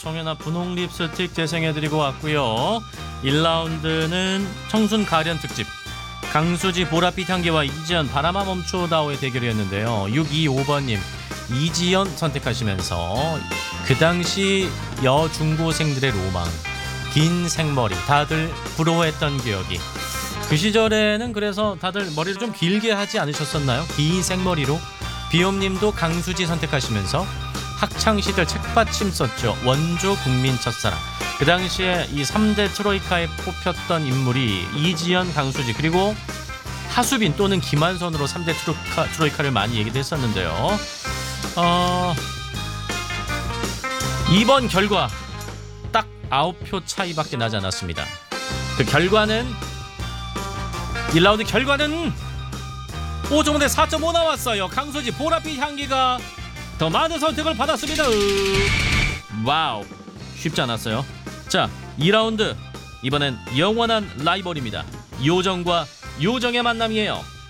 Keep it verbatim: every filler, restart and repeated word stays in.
송현아 분홍 립스틱 재생해드리고 왔고요. 일 라운드는 청순 가련 특집 강수지 보랏빛 향기와 이지연 바람아 멈춰다오의 대결이었는데요. 육이오 번님 이지연 선택하시면서 그 당시 여중고생들의 로망 긴 생머리 다들 부러워했던 기억이 그 시절에는 그래서 다들 머리를 좀 길게 하지 않으셨었나요? 긴 생머리로. 비옴님도 강수지 선택하시면서 학창시절 책받침 썼죠. 원조 국민 첫사랑. 그 당시에 이 삼 대 트로이카에 뽑혔던 인물이 이지연, 강수지 그리고 하수빈 또는 김한선으로 삼 대 트로이카, 트로이카를 많이 얘기도 했었는데요. 어... 이번 결과 딱 아홉 표 차이밖에 나지 않았습니다. 그 결과는 일 라운드 결과는 오 점 오 대 사 점 오 나왔어요. 강수지 보랏빛 향기가 더 많은 선택을 받았습니다. 와우, 쉽지 않았어요. 자, 이 라운드 이번엔 영원한 라이벌입니다. 요정과 요정의 만남이에요.